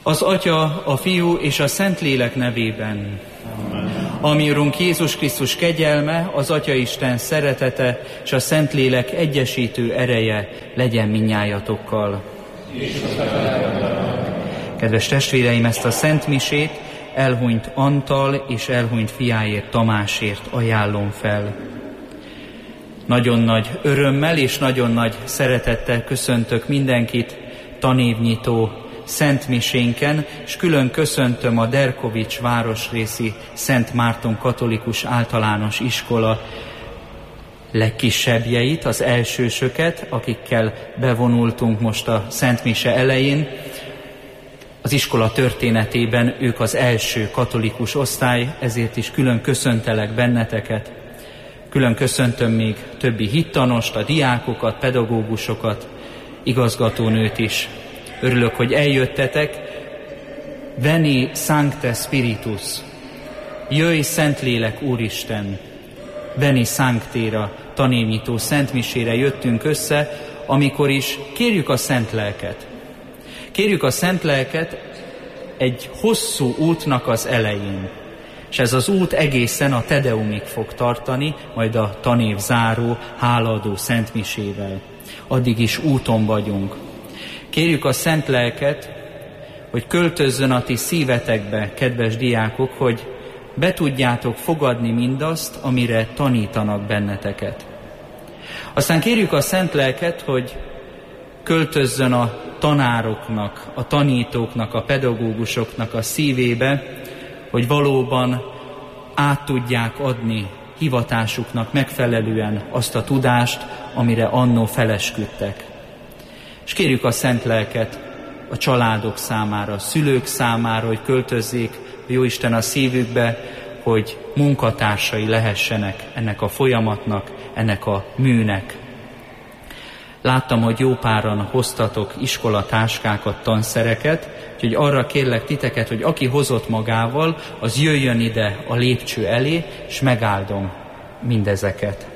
Az Atya, a Fiú és a Szentlélek nevében. Amen. Ami Urunk Jézus Krisztus kegyelme, az Atyaisten szeretete és a Szentlélek egyesítő ereje legyen mindnyájatokkal. Kedves testvéreim, ezt a Szent Misét elhunyt Antal és elhunyt fiáért, Tamásért ajánlom fel. Nagyon nagy örömmel és nagyon nagy szeretettel köszöntök mindenkit tanévnyitó Szent Misénken, és külön köszöntöm a Derkovics városrészi Szent Márton Katolikus Általános Iskola legkisebbjeit, az elsősöket, akikkel bevonultunk most a Szent Mise elején. Az iskola történetében ők az első katolikus osztály, ezért is külön köszöntelek benneteket. Külön köszöntöm még többi hittanost, a diákokat, pedagógusokat, igazgatónőt is. Örülök, hogy eljöttetek. Veni Sancte Spiritus. Jöjj Szentlélek Úristen. Veni Sanctéra, tanévnyitó Szentmisére jöttünk össze, amikor is kérjük a Szent Lelket. Kérjük a Szent Lelket egy hosszú útnak az elején. És ez az út egészen a Te Deumig fog tartani, majd a tanév záró, hálaadó Szentmisével. Addig is úton vagyunk. Kérjük a Szent Lelket, hogy költözzön a ti szívetekbe, kedves diákok, hogy be tudjátok fogadni mindazt, amire tanítanak benneteket. Aztán kérjük a Szent Lelket, hogy költözzön a tanároknak, a tanítóknak, a pedagógusoknak a szívébe, hogy valóban át tudják adni hivatásuknak megfelelően azt a tudást, amire annó felesküdtek. És kérjük a Szent Lelket a családok számára, a szülők számára, hogy költözzék a Jóisten a szívükbe, hogy munkatársai lehessenek ennek a folyamatnak, ennek a műnek. Láttam, hogy jó páran hoztatok iskolatáskákat, tanszereket, úgyhogy arra kérlek titeket, hogy aki hozott magával, az jöjjön ide a lépcső elé, és megáldom mindezeket.